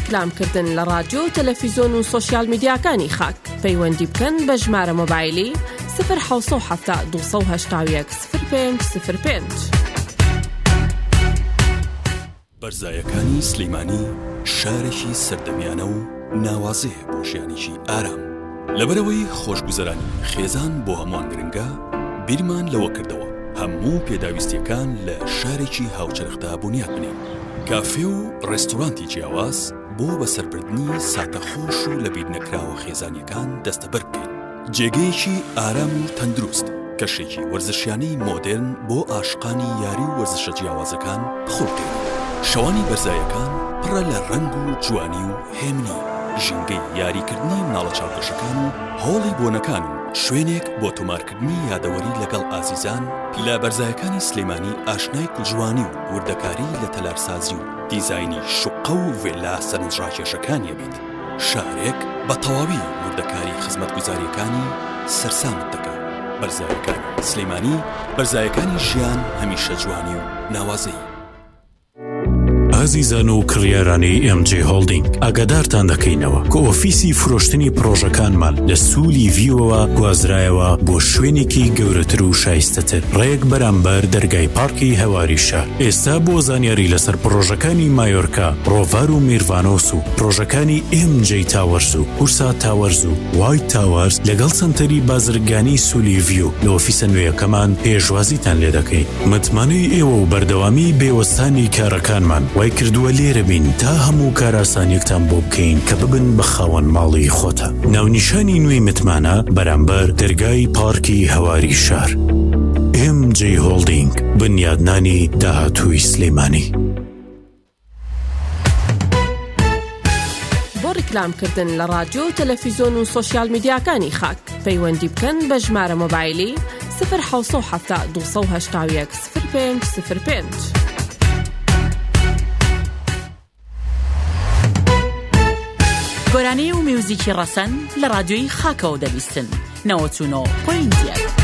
ڕێکلامکردن لە رادیۆ و تەلەڤیزۆن و سۆشیال میدیاکانی خاک. پەیوەندی بکەن بە ژمارە مۆبایلی 070 281 0505. بەرزایەکانی سلەیمانی شارێکی سەردەمیانە و ناوازەیە بۆ ژیانێکی ئارام. لەبەرەوەی خۆشگوزەرانی خێزان بۆ هەمووان گرنگە، بیرمان لەوە کردەوە هەموو پێداویستیەکان لە شارێکی هاوچەرخدا بنیاد بنێن. کافێ و ڕێستۆرانتی جیاواز بۆ بەسەربردنی ساتەخۆش و لەبیر نەکراوە خێزانیەکان دەستەبەر بکەین. جێگەیەکی ئارام و تەندروست، کەشێکی وەرزشیانەی مۆدێرن بۆ عاشقانی یاری و وەرزشە جیاوازەکان بخۆ بکەین. شەوانی بەرزایەکان پڕە لە ڕەنگ و جوانی و هێمنی، ژینگەی یاریکردنی مناڵە چاوپێشەکان و هۆڵی بۆنەکان و شوێنێک بۆ تۆمارکردنی یادەوەری لەگەڵ ئازیزان. لە بەرزایەکانی سلەیمانی ئاشنای کوڵجوانی و وردەکاری لە تەلارسازی و دیزاینی شوقە و ڤێلا سەرنجڕاکێشەکانیە بیت. شارێک بە تەواوی وردەکاری خزمەتگوزاریەکانی سەرسامت دەکات. بەرزایەکانی سلەیمانی، بەرزایەکانی ژیان هەمیشە جوانی و ناوازەی. ئازیزان و کڕیارانی MJ هۆڵدینگ، ئاگادارتان دەکەینەوە کە ئۆفیسی فرۆشتنی پرۆژەکانمان لە سوولی ڤیوەوە گوازرایەوە بۆ شوێنێکی گەورەتر و شایستەتر ڕێک بەرامبەر دەرگای پارکی هەواری شار. ئێستا بۆ زانیاری لەسەر پرۆژەکانی مایۆرکا، ڕۆڤار و میروانۆس و پرۆژەکانی MJ تاوەرز و هورسا تاوەرز و وایت تاوەرز لەگەڵ سنتەری بازرگانی سوولی ڤیو لە ئۆفیسە نوێیەکەمان پێشوازیتان لێ دەکەین. متمانەی ئێوە و بەردەوامی بێوەستانی کارەکانمان وای کردووە لێرە بین تا هەموو کاراسانیەکتان بۆ بکەین کە ببن بە خاوەن ماڵی خۆتە. ناونیشانی نوێی متمانە بەرامبەر دەرگای پارکی هەواری شار. MJ هۆڵدینگ، بنیادنانی داهاتووی سلەیمانی. بۆ ڕێکلامکردن لە رادیۆ و تەلەڤیزۆن و سۆشیال میدیاکانی خاک، پەیوەندی بکەن بە ژمارە مۆبایلی 070 281 0505. گۆرانەی و میوزیکی ڕەسەن لە رادیۆی خاکەوە دەبیستن 99.1.